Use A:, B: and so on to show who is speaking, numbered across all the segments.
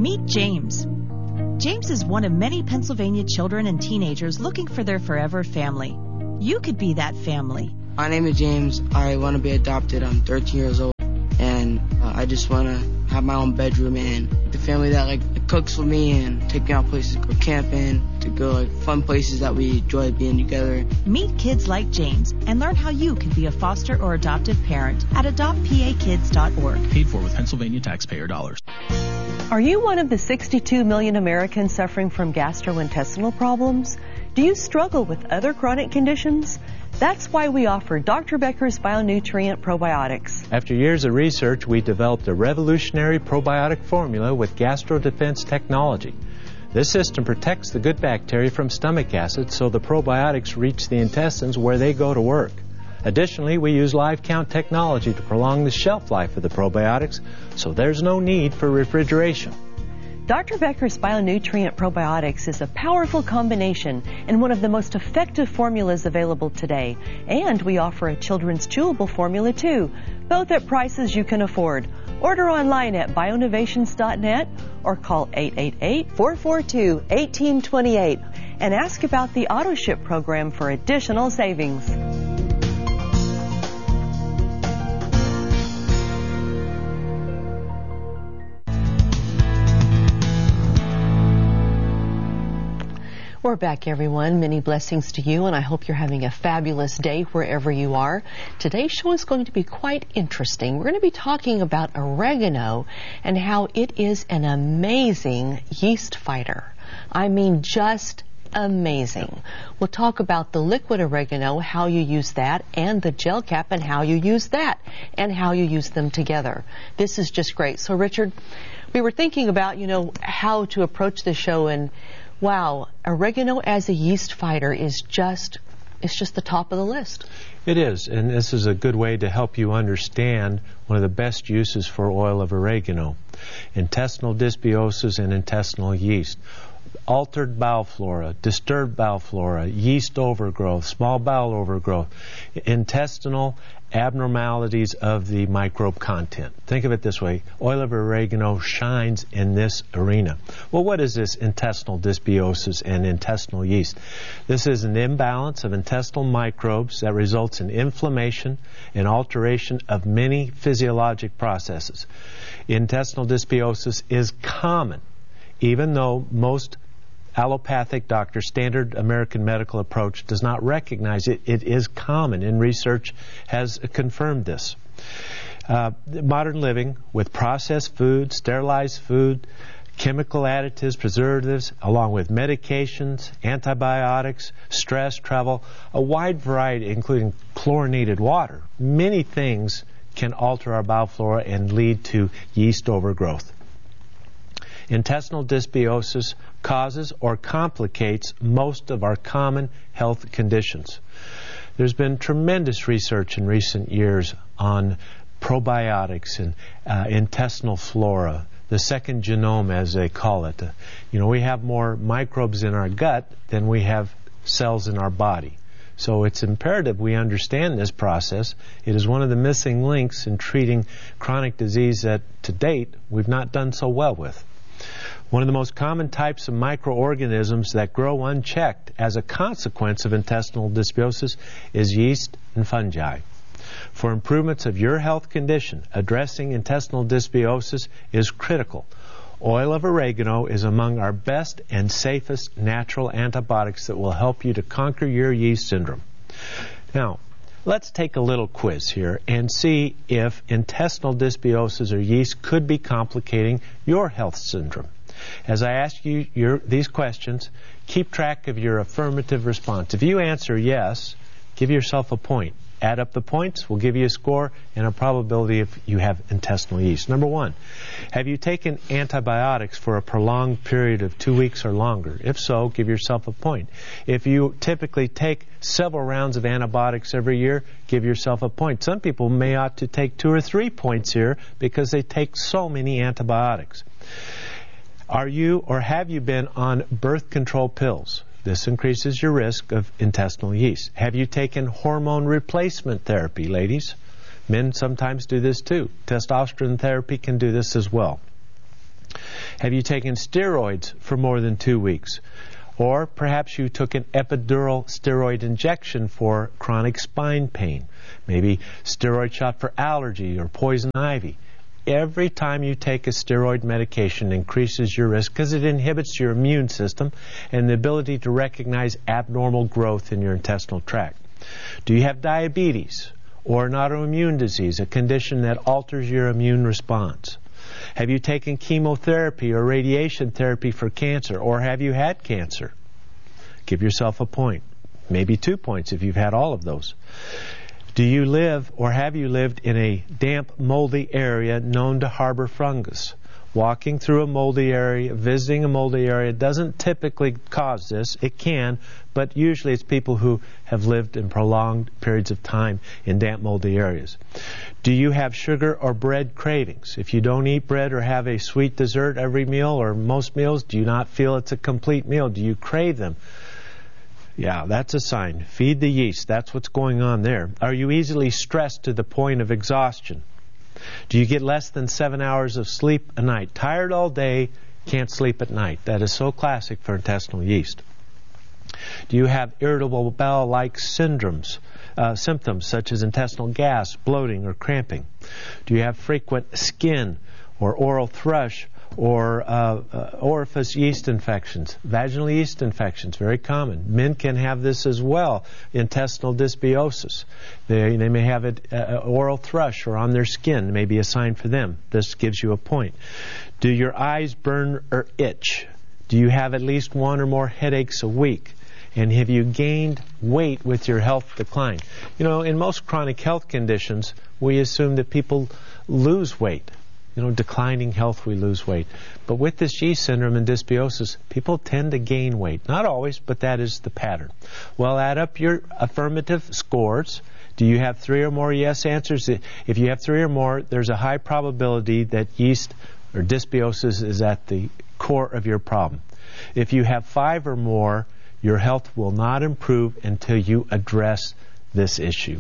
A: Meet James. James is one of many Pennsylvania children and teenagers looking for their forever family. You could be that family.
B: My name is James. I want to be adopted. I'm 13 years old, and I just want to have my own bedroom and the family that cooks for me and take me out places to go camping, to go fun places that we enjoy being together.
A: Meet kids like James and learn how you can be a foster or adoptive parent at adoptpakids.org.
C: Paid for with Pennsylvania taxpayer dollars.
D: Are you one of the 62 million Americans suffering from gastrointestinal problems? Do you struggle with other chronic conditions? That's why we offer Dr. Becker's Bionutrient Probiotics.
E: After years of research, we developed a revolutionary probiotic formula with GastroDefense technology. This system protects the good bacteria from stomach acid so the probiotics reach the intestines where they go to work. Additionally, we use live count technology to prolong the shelf life of the probiotics, so there's no need for refrigeration.
D: Dr. Becker's Bionutrient Probiotics is a powerful combination and one of the most effective formulas available today. And we offer a children's chewable formula too, both at prices you can afford. Order online at bionovations.net or call 888-442-1828 and ask about the AutoShip program for additional savings. We're back, everyone. Many blessings to you, and I hope you're having a fabulous day wherever you are. Today's show is going to be quite interesting. We're going to be talking about oregano and how it is an amazing yeast fighter. I mean, just amazing. We'll talk about the liquid oregano, how you use that, and the gel cap and how you use that, and how you use them together. This is just great. So, Richard, we were thinking about, how to approach the show, and wow, oregano as a yeast fighter is just the top of the list.
E: It is, and this is a good way to help you understand one of the best uses for oil of oregano: intestinal dysbiosis and intestinal yeast, altered bowel flora, disturbed bowel flora, yeast overgrowth, small bowel overgrowth, intestinal abnormalities of the microbe content. Think of it this way: oil of oregano shines in this arena. Well, what is this intestinal dysbiosis and intestinal yeast? This is an imbalance of intestinal microbes that results in inflammation and alteration of many physiologic processes. Intestinal dysbiosis is common, even though most allopathic doctors, standard American medical approach, does not recognize it. It is common, and research has confirmed this. Modern living with processed food, sterilized food, chemical additives, preservatives, along with medications, antibiotics, stress, travel, a wide variety, including chlorinated water. Many things can alter our bowel flora and lead to yeast overgrowth. Intestinal dysbiosis causes or complicates most of our common health conditions. There's been tremendous research in recent years on probiotics and intestinal flora, the second genome as they call it. We have more microbes in our gut than we have cells in our body. So it's imperative we understand this process. It is one of the missing links in treating chronic disease that to date we've not done so well with. One of the most common types of microorganisms that grow unchecked as a consequence of intestinal dysbiosis is yeast and fungi. For improvements of your health condition, addressing intestinal dysbiosis is critical. Oil of oregano is among our best and safest natural antibiotics that will help you to conquer your yeast syndrome. Now, let's take a little quiz here and see if intestinal dysbiosis or yeast could be complicating your health syndrome. As I ask you these questions, keep track of your affirmative response. If you answer yes, give yourself a point. Add up the points, we'll give you a score and a probability if you have intestinal yeast. Number one, have you taken antibiotics for a prolonged period of 2 weeks or longer? If so, give yourself a point. If you typically take several rounds of antibiotics every year, give yourself a point. Some people may ought to take 2 or 3 points here because they take so many antibiotics. Are you or have you been on birth control pills? This increases your risk of intestinal yeast. Have you taken hormone replacement therapy, ladies? Men sometimes do this too. Testosterone therapy can do this as well. Have you taken steroids for more than 2 weeks? Or perhaps you took an epidural steroid injection for chronic spine pain. Maybe steroid shot for allergy or poison ivy. Every time you take a steroid medication increases your risk because it inhibits your immune system and the ability to recognize abnormal growth in your intestinal tract. Do you have diabetes or an autoimmune disease, a condition that alters your immune response? Have you taken chemotherapy or radiation therapy for cancer, or have you had cancer? Give yourself a point, maybe 2 points if you've had all of those. Do you live or have you lived in a damp, moldy area known to harbor fungus? Walking through a moldy area, visiting a moldy area doesn't typically cause this. It can, but usually it's people who have lived in prolonged periods of time in damp, moldy areas. Do you have sugar or bread cravings? If you don't eat bread or have a sweet dessert every meal or most meals, do you not feel it's a complete meal? Do you crave them? Yeah, that's a sign. Feed the yeast. That's what's going on there. Are you easily stressed to the point of exhaustion? Do you get less than 7 hours of sleep a night? Tired all day, can't sleep at night. That is so classic for intestinal yeast. Do you have irritable bowel-like symptoms such as intestinal gas, bloating, or cramping? Do you have frequent skin or oral thrush or orifice yeast infections? Vaginal yeast infections, very common. Men can have this as well, intestinal dysbiosis. They may have it oral thrush or on their skin, may be a sign for them. This gives you a point. Do your eyes burn or itch? Do you have at least 1 or more headaches a week? And have you gained weight with your health decline? You know, in most chronic health conditions, we assume that people lose weight. Declining health, we lose weight. But with this yeast syndrome and dysbiosis, people tend to gain weight. Not always, but that is the pattern. Well, add up your affirmative scores. Do you have 3 or more yes answers? If you have 3 or more, there's a high probability that yeast or dysbiosis is at the core of your problem. If you have 5 or more, your health will not improve until you address this issue.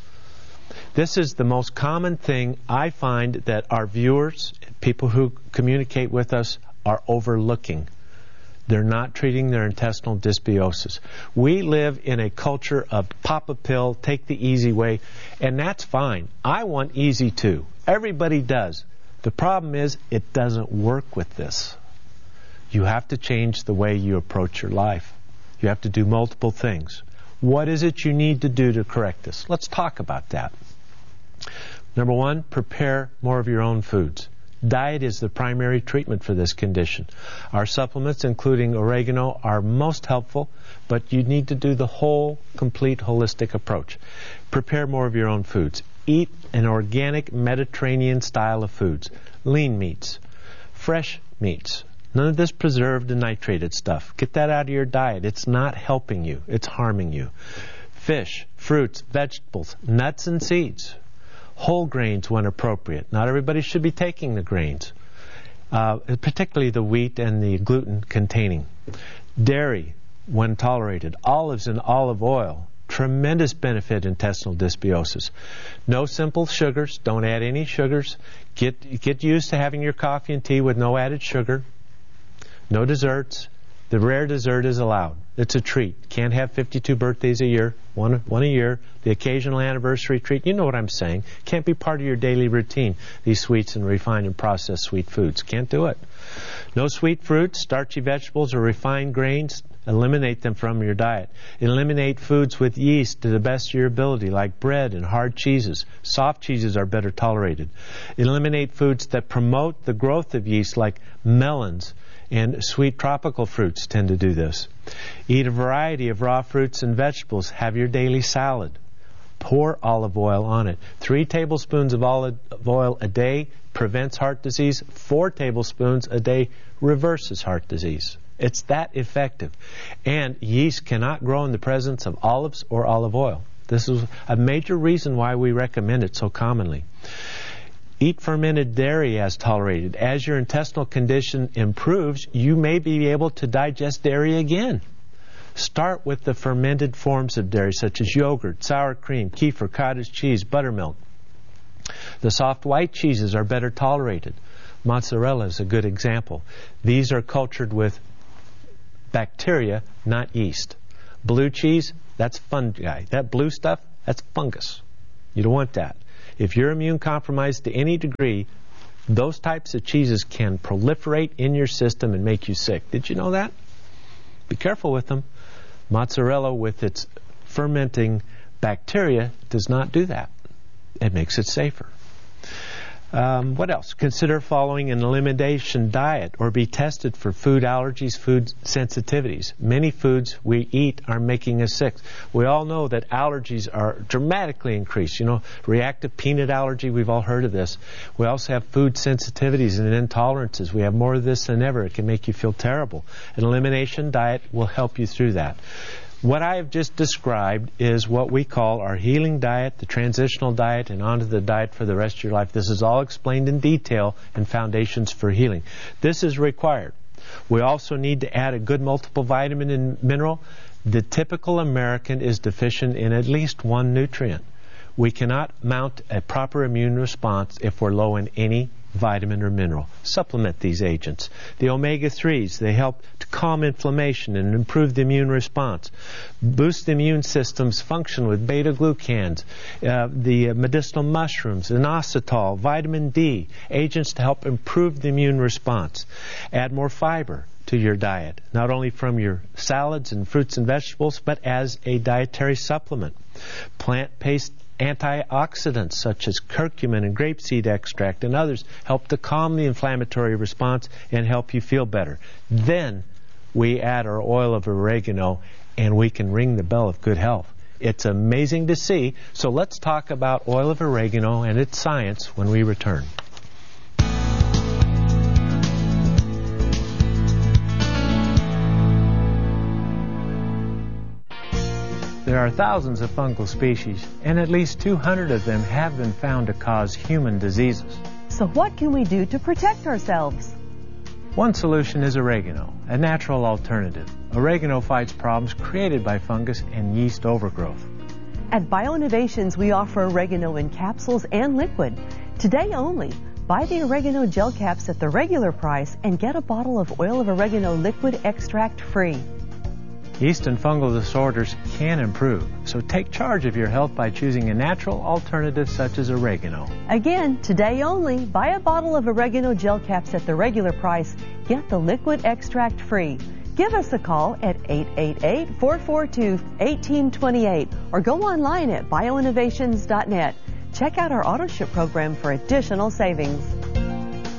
E: This is the most common thing I find that our viewers, people who communicate with us, are overlooking. They're not treating their intestinal dysbiosis. We live in a culture of pop a pill, take the easy way, and that's fine. I want easy too. Everybody does. The problem is it doesn't work with this. You have to change the way you approach your life. You have to do multiple things. What is it you need to do to correct this? Let's talk about that. Number 1, prepare more of your own foods. Diet is the primary treatment for this condition. Our supplements, including oregano, are most helpful, but you need to do the whole, complete, holistic approach. Prepare more of your own foods. Eat an organic Mediterranean style of foods. Lean meats, fresh meats. None of this preserved and nitrated stuff. Get that out of your diet. It's not helping you. It's harming you. Fish, fruits, vegetables, nuts and seeds. Whole grains when appropriate. Not everybody should be taking the grains, particularly the wheat and the gluten containing. Dairy when tolerated. Olives and olive oil. Tremendous benefit in intestinal dysbiosis. No simple sugars. Don't add any sugars. Get used to having your coffee and tea with no added sugar. No desserts. The rare dessert is allowed. It's a treat. Can't have 52 birthdays a year, one a year. The occasional anniversary treat. You know what I'm saying. Can't be part of your daily routine, these sweets and refined and processed sweet foods. Can't do it. No sweet fruits, starchy vegetables, or refined grains. Eliminate them from your diet. Eliminate foods with yeast to the best of your ability, like bread and hard cheeses. Soft cheeses are better tolerated. Eliminate foods that promote the growth of yeast, like melons, and sweet tropical fruits tend to do this. Eat a variety of raw fruits and vegetables. Have your daily salad. Pour olive oil on it. 3 tablespoons of olive oil a day prevents heart disease. 4 tablespoons a day reverses heart disease. It's that effective. And yeast cannot grow in the presence of olives or olive oil. This is a major reason why we recommend it so commonly. Eat fermented dairy as tolerated. As your intestinal condition improves, you may be able to digest dairy again. Start with the fermented forms of dairy, such as yogurt, sour cream, kefir, cottage cheese, buttermilk. The soft white cheeses are better tolerated. Mozzarella is a good example. These are cultured with bacteria, not yeast. Blue cheese, that's fungi. That blue stuff, that's fungus. You don't want that. If you're immune compromised to any degree, those types of cheeses can proliferate in your system and make you sick. Did you know that? Be careful with them. Mozzarella, with its fermenting bacteria, does not do that. It makes it safer. What else? Consider following an elimination diet or be tested for food allergies, food sensitivities. Many foods we eat are making us sick. We all know that allergies are dramatically increased. You know, reactive peanut allergy, we've all heard of this. We also have food sensitivities and intolerances. We have more of this than ever. It can make you feel terrible. An elimination diet will help you through that. What I have just described is what we call our healing diet, the transitional diet, and onto the diet for the rest of your life. This is all explained in detail in Foundations for Healing. This is required. We also need to add a good multiple vitamin and mineral. The typical American is deficient in at least one nutrient. We cannot mount a proper immune response if we're low in any vitamin or mineral. Supplement these agents. The omega-3s, they help to calm inflammation and improve the immune response. Boost the immune system's function with beta-glucans, the medicinal mushrooms, inositol, vitamin D, agents to help improve the immune response. Add more fiber to your diet, not only from your salads and fruits and vegetables, but as a dietary supplement. Plant-based antioxidants such as curcumin and grapeseed extract and others help to calm the inflammatory response and help you feel better. Then we add our oil of oregano and we can ring the bell of good health. It's amazing to see. So let's talk about oil of oregano and its science when we return. There are thousands of fungal species, and at least 200 of them have been found to cause human diseases.
F: So what can we do to protect ourselves?
E: One solution is oregano, a natural alternative. Oregano fights problems created by fungus and yeast overgrowth.
F: At BioInnovations, we offer oregano in capsules and liquid. Today only, buy the oregano gel caps at the regular price and get a bottle of oil of oregano liquid extract free.
E: Yeast and fungal disorders can improve, so take charge of your health by choosing a natural alternative such as oregano.
F: Again, today only, buy a bottle of oregano gel caps at the regular price, get the liquid extract free. Give us a call at 888-442-1828 or go online at bioinnovations.net. Check out our AutoShip program for additional savings.